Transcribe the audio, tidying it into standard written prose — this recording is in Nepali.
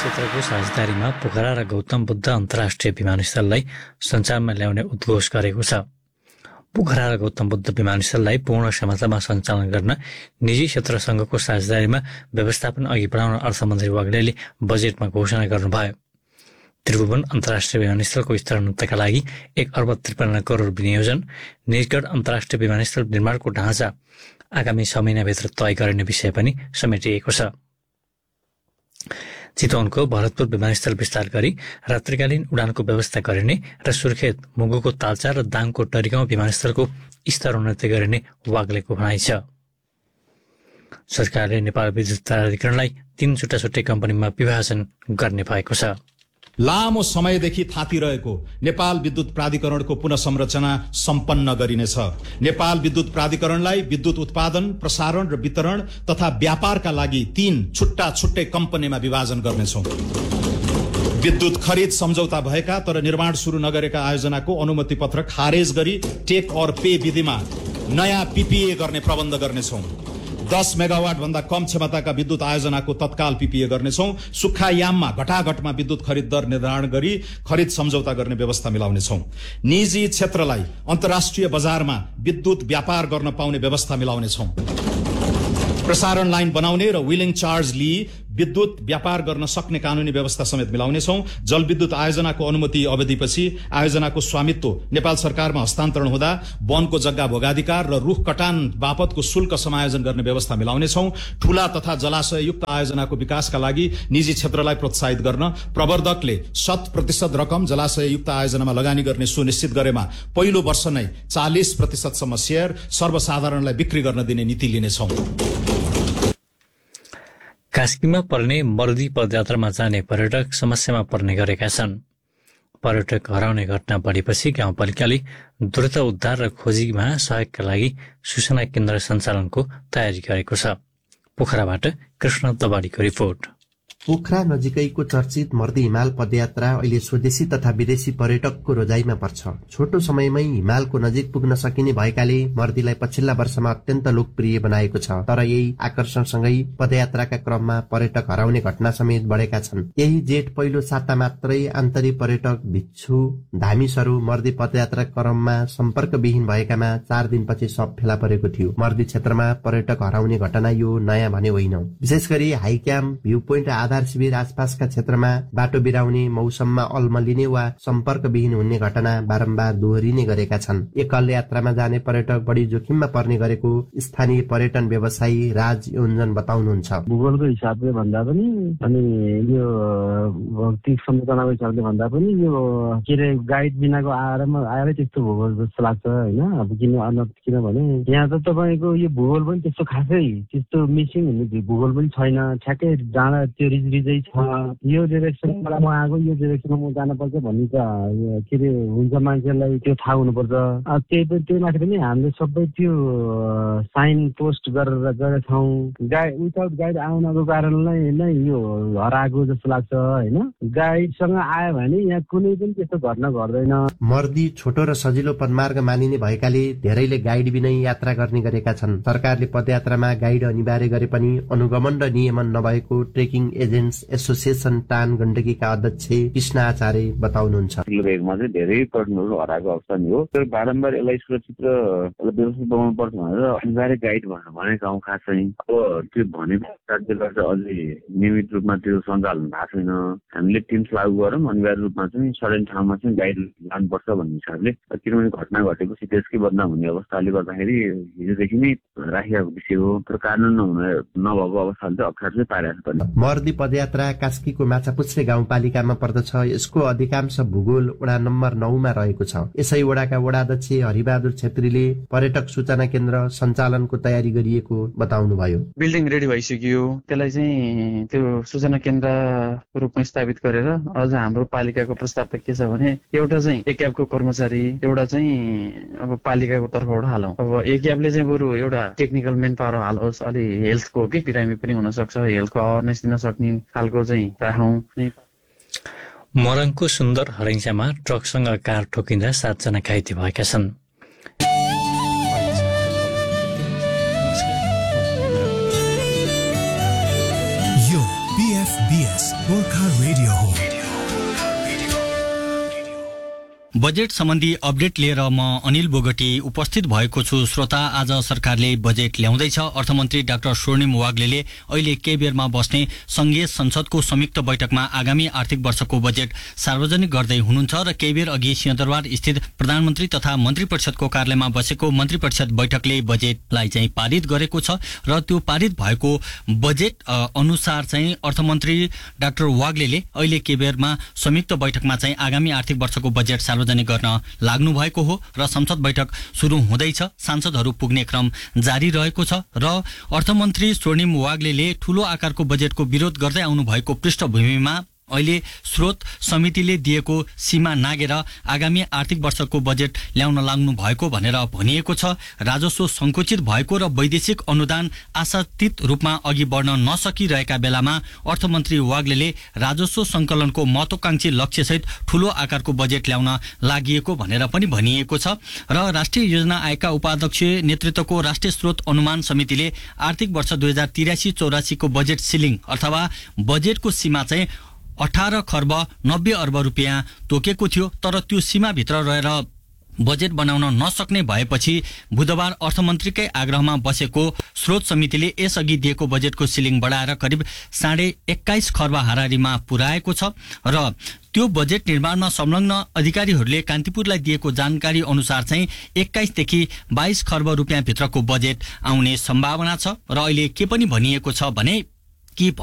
क्षेत्रको साझेदारीमा पोखरा र गौतम बुद्ध अन्तर्राष्ट्रिय विमानस्थललाई सञ्चालनमा ल्याउने उद्घोष गरेको छ। पोखरा र गौतम बुद्ध विमानस्थललाई पूर्ण क्षमतामा सञ्चालन गर्न निजी क्षेत्रसँगको साझेदारीमा व्यवस्थापन अघि बढाउन अर्थमन्त्री वाग्लेले बजेटमा घोषणा गर्नुभयो। त्रिभुवन अन्तर्राष्ट्रिय विमानस्थलको स्तरोन्नतिका लागि 1,53 करोड विनियोजन, निजगढ अन्तर्राष्ट्रिय विमानस्थल निर्माणको ढाँचा आगामी 6 महिनाभित्र तय गरिने विषय पनि समेटिएको छ। चितवनको भरतपुर विमानस्थल विस्तार गरी रात्रिकालीन उडानको व्यवस्था गरिने र सुर्खेत, मुगुको तालचा र दाङको टरिगाउँ विमानस्थलको स्तरोन्नति गरिने वाग्लेको भनाइ छ। सरकारले नेपाल विद्युत प्राधिकरणलाई 3 छुट्टा-छुट्टै कम्पनीमा विभाजन गर्ने भएको छ। लामो समयदेखि थातिरहेको नेपाल विद्युत प्राधिकरणको पुनः संरचना सम्पन्न गरिनेछ। नेपाल विद्युत प्राधिकरणलाई विद्युत उत्पादन, प्रसारण र वितरण तथा व्यापारका लागि 3 छुट्टा-छुट्टै कम्पनीमा विभाजन गर्नेछौं। विद्युत खरिद सम्झौता भएका तर निर्माण शुरू नगरेका आयोजनाको अनुमति पत्र खारेज गरी टेक और पे विधिमा नयाँ पीपीए गर्ने प्रबन्ध गर्नेछौं। 10 मेगावाट भन्दा कम क्षमताका विद्युत आयोजनाको तत्काल पीपीए गर्नेछौं। सुक्खा याममा घटाघटमा विद्युत खरिद दर निर्धारण गरी खरिद सम्झौता गर्ने व्यवस्था मिलाउनेछौं। निजी क्षेत्रलाई अन्तर्राष्ट्रिय बजारमा विद्युत व्यापार गर्न पाउने व्यवस्था मिलाउनेछौं। प्रसारण लाइन बनाउने र विलिङ चार्ज लिई विद्युत व्यापार गर्न सक्ने कानूनी व्यवस्था समेत मिलाउनेछौं। जलविद्युत आयोजनाको अनुमति अवधिपछि आयोजनाको स्वामित्व नेपाल सरकारमा हस्तान्तरण हुँदा वनको जग्गा भोगाधिकार र रुख कटान बापतको शुल्क समायोजन गर्ने व्यवस्था मिलाउनेछौं। ठूला तथा जलाशययुक्त आयोजनाको विकासका लागि निजी क्षेत्रलाई प्रोत्साहित गर्न प्रवर्धकले 100% रकम जलाशययुक्त आयोजनामा लगानी गर्ने सुनिश्चित गरेमा पहिलो वर्ष नै 40% सम्म शेयर सर्वसाधारणलाई बिक्री गर्न दिने नीति लिनेछौं। कास्कीमा पर्ने मर्दी पदयात्रामा जाने पर्यटक समस्यामा पर्ने गरेका छन्। पर्यटक हराउने घटना बढेपछि गाउँपालिकाले द्रुत उद्धार र खोजीमा सहयोगका लागि सूचना केन्द्र सञ्चालनको तयारी गरेको छ। पोखराबाट कृष्ण दबाडीको रिपोर्ट। पोखरा नजिकैको चर्चित मर्दी हिमाल पदयात्रा अहिले स्वदेशी तथा विदेशी पर्यटकको रोजाइमा पर्छ। छोटो समयमै हिमालको नजिक पुग्न सकिने भएकाले मर्दीलाई पछिल्ला वर्षमा अत्यन्त लोकप्रिय बनाएको छ। तर यही आकर्षणसँगै पदयात्राका क्रममा पर्यटक हराउने घटना समेत बढेका छन्। यही जेठ पहिलो साता मात्रै आन्तरिक पर्यटक भिक्षु धामीसरू मर्दी पदयात्रा क्रममा सम्पर्कविहीन भएकामा 4 दिनपछि सब फेला परेको थियो। मर्दी क्षेत्रमा पर्यटक हराउने घटना यो नयाँ भने होइन। विशेष गरी हाई क्याम्प, भ्यू पोइन्ट आधार शिविर आसपासका क्षेत्रमा बाटो बिराउने, मौसममा अल्मलिने वा सम्पर्कविहीन हुने घटना बारम्बार दोहोरिने गरेका छन्। एकल यात्रामा जाने पर्यटक बढी जोखिममा पर्ने गरेको स्थानीय पर्यटन व्यवसायी राज योन्जन बताउनुहुन्छ। भूगोलको हिसाबले भन्दा पनि अनि यो भौतिक संरचनाको हिसाबले भन्दा पनि यो के अरे गाइड बिनाको आएर त्यस्तो भूगोल जस्तो लाग्छ होइन। अब किनभने यहाँ त तपाईँको यो भूगोल पनि त्यस्तो खासै त्यस्तो मिसिङ हुने भूगोल पनि छैन। ठ्याक्कै जाँदा त्यो रिजै छ, यो डिरेक्सनबाट म आएको, यो डिरेक्सनमा म जानुपर्छ भन्ने त के अरे हुन्छ, मान्छेलाई त्यो थाहा हुनुपर्छ। त्यही माथि पनि हामीले सबै त्यो साइन पोस्ट गरेर छौँ। विदाउट गाइड आउनको कारणले नै यो हराएको जस्तो लाग्छ होइन। गाइडसँग आयो भने यहाँ कुनै पनि त्यस्तो घटना घट्दैन। मर्दी छोटो र सजिलो पदमार्ग मानिने भएकाले धेरैले गाइड बिनै यात्रा गर्ने गरेका छन्। सरकारले पदयात्रामा गाइड अनिवार्य गरे पनि अनुगमन र नियमन नभएको ट्रेकिङ एजेन्ट्स एसोसिएसन टान गण्डकीका अध्यक्ष कृष्ण आचार्य बताउनुहुन्छ। भेगमा चाहिँ धेरै पर्यटकहरू हराएको अवस्था नि हो। तर बारम्बार यसलाई सुरक्षित र व्यवस्थित बनाउनु पर्छ भनेर अनिवार्य गाइड भनेको गाउँ खास चाहिँ अब त्यो भनेको राज्यबाट अझै नियमित रूपमा त्यो सञ्चालन भएको छैन। हामीले टिम्स लागू गरौँ, अनिवार्य रूपमा चाहिँ सर्टेन ठाउँमा चाहिँ गाइड लानुपर्छ भन्ने हिसाबले। किनभने घटना घटेपछि त्यसकै बदनाम हुने अवस्थाले गर्दाखेरि हिजोदेखि नै राखिएको विषय हो। तर कानुन नभएको अवस्थाले चाहिँ अप्ठ्यारो चाहिँ पारिरहेको छ। मर्दी पदयात्रा कास्कीको माछापुच्छ्रे गाउँपालिकामा पर्दछ। यसको अधिकांश भूगोल वडा नम्बर 9 मा रहेको छ। यसै वडाका वडाध्यक्ष हरिबहादुर छेत्रीले पर्यटक सूचना केन्द्र सञ्चालनको तयारी गरिएको बताउनुभयो। बिल्डिङ रेडी भइसक्यो, त्यसलाई चाहिँ त्यो सूचना केन्द्रको रूपमा स्थापित गरेर अझ हाम्रो पालिकाको प्रस्ताव त के छ भने एउटा चाहिँ एक्याबको कर्मचारी, एउटा चाहिँ अब पालिकाको तर्फबाट हालौँ। अब एक्याबले चाहिँ बरु एउटा टेक्निकल मेन पावर हालोस्, अलि हेल्थको के बिरामी पनि हुन सक्छ, हेल्थको अवेरनेस दिन सक्ने खालको चाहिँ राखौँ। मोरङको सुन्दर हरैंसामा ट्रकसँग कार ठोकिँदा 7 जना घाइते भएका छन्। यो BFBS गोर्खा रेडियो हो। बजेट सम्बन्धी अपडेट लिएर म अनिल बोगटी उपस्थित भएको छु। श्रोता, आज सरकारले बजेट ल्याउँदैछ। अर्थमन्त्री डाक्टर स्वर्णिम वाग्लेले अहिले केबियरमा बस्ने संघीय संसदको संयुक्त बैठकमा आगामी आर्थिक वर्षको बजेट सार्वजनिक गर्दै हुनुहुन्छ र केबियर अघि सिंहदरबार स्थित प्रधानमन्त्री तथा मन्त्री परिषदको कार्यालयमा बसेको मन्त्री परिषद बैठकले बजेटलाई चाहिँ पारित गरेको छ र त्यो पारित भएको बजेट अनुसार चाहिँ अर्थमन्त्री डाक्टर वाग्लेले अहिले केबियरमा संयुक्त बैठकमा चाहिँ आगामी आर्थिक वर्षको बजेट सार्वजनिक गर्न लाग्नु भएको हो र संसद बैठक सुरु हुँदैछ। सांसदहरू पुग्ने क्रम जारी रहेको छ र अर्थमन्त्री स्वर्णिम वाग्लेले ठूलो आकारको बजेटको विरोध गर्दै आउनु भएको पृष्ठभूमिमा अहिले स्रोत समितिले दिएको सीमा नागेर आगामी आर्थिक वर्षको बजेट ल्याउन लाग्नु भएको भनेर भनिएको छ। राजस्व संकुचित भएको र वैदेशिक अनुदान आशातीत रूपमा अघि बढ्न नसकिरहेका बेलामा अर्थमन्त्री वाग्लेले राजस्व संकलनको महत्वाकांक्षी लक्ष्यसहित ठूलो आकारको बजेट ल्याउन लागिएको भनेर पनि भनिएको छ र राष्ट्रिय योजना आयोगका उपाध्यक्ष नेतृत्वको राष्ट्रिय स्रोत अनुमान समितिले आर्थिक वर्ष 2083-84 को बजेट सिलिङ अथवा बजेटको सीमा चाहिँ 18 खर्ब 90 अर्ब रुपियाँ तोकेको थियो। तर त्यो सीमाभित्र रहेर बजेट बनाउन नसक्ने भएपछि बुधबार अर्थमन्त्रीकै आग्रहमा बसेको स्रोत समितिले यसअघि दिएको बजेटको सिलिङ बढाएर करिब 21.5 खर्ब हाराहारीमा पुर्याएको छ र त्यो बजेट निर्माणमा संलग्न अधिकारीहरूले कान्तिपुरलाई दिएको जानकारी अनुसार चाहिँ 21 देखि 22 खर्ब रुपियाँ भित्रको बजेट आउने सम्भावना छ र अहिले के पनि भनिएको छ भने कि